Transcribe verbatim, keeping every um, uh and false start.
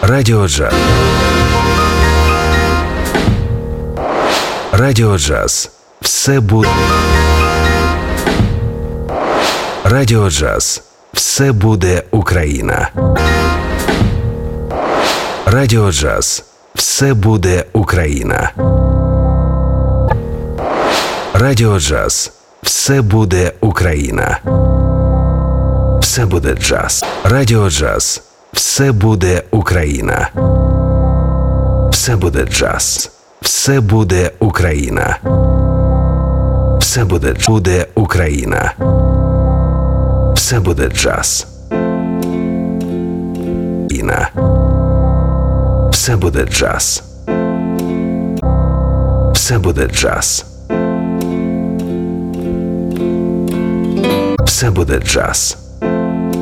Радіо Джаз. Радіо Джаз. Все буде. Радіо Джаз. Все буде Україна. Радіо Джаз. Все буде Україна. Радіо Джаз. Все буде Україна. Все буде джаз. Радіо Джаз. Все буде Україна. Все буде джаз. Все буде Україна. Все буде буде Україна. Все буде джаз. Іна. Все буде джаз. Все буде джаз. Все буде джаз.